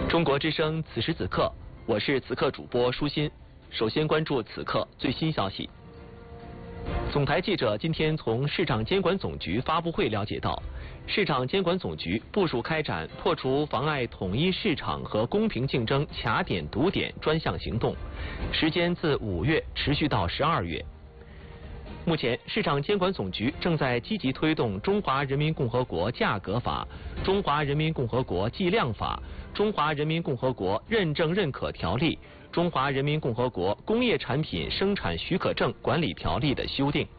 中国之声此时此刻，我是此刻主播舒心。首先关注此刻最新消息。总台记者今天从市场监管总局发布会了解到，市场监管总局部署开展破除妨碍统一市场和公平竞争卡点堵点专项行动，时间自5月持续到12月。目前，市场监管总局正在积极推动《中华人民共和国价格法》《中华人民共和国计量法》《中华人民共和国认证认可条例》《中华人民共和国工业产品生产许可证管理条例》的修订。